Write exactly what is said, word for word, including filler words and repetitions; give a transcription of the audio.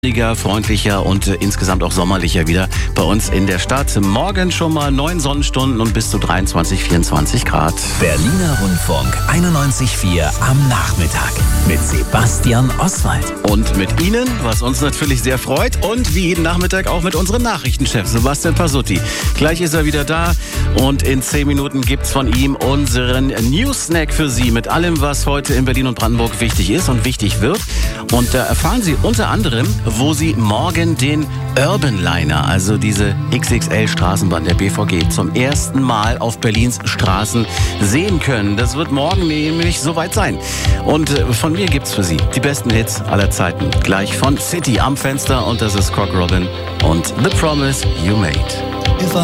freundlicher und äh, insgesamt auch sommerlicher wieder bei uns in der Stadt. Morgen schon mal neun Sonnenstunden und bis zu dreiundzwanzig, vierundzwanzig Grad. Berliner Rundfunk einundneunzig Komma vier am Nachmittag mit Sebastian Oswald. Und mit Ihnen, was uns natürlich sehr freut, und wie jeden Nachmittag auch mit unserem Nachrichtenchef Sebastian Pasutti. Gleich ist er wieder da und in zehn Minuten gibt's von ihm unseren News-Snack für Sie mit allem, was heute in Berlin und Brandenburg wichtig ist und wichtig wird. Und da erfahren Sie unter anderem, wo Sie morgen den Urban Liner, also diese X X L-Straßenbahn der B V G, zum ersten Mal auf Berlins Straßen sehen können. Das wird morgen nämlich soweit sein. Und von mir gibt's für Sie die besten Hits aller Zeiten. Gleich von City am Fenster, und das ist Cock Robin und The Promise You Made.